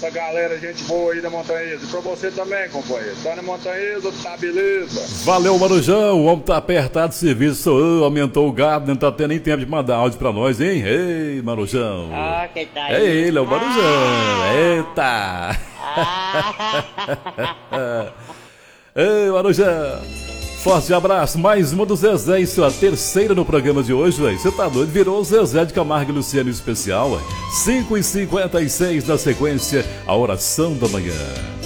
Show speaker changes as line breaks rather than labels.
essa galera, gente boa aí da Montanhesa. E pra você também, companheiro. Tá na Montanhesa, tá beleza?
Valeu, Marujão. O homem tá apertado de serviço. Aumentou o gado, não tá tendo nem tempo de mandar áudio pra nós, hein? Ei, Marujão.
Ah, que tá aí.
É ele, é o Marujão. Eita. Ei, Marujão. Forte abraço, mais uma do Zezé em sua terceira no programa de hoje, velho. Você tá doido? Virou o Zezé de Camargo e Luciano especial, ué. 5h56 na sequência, a oração da manhã.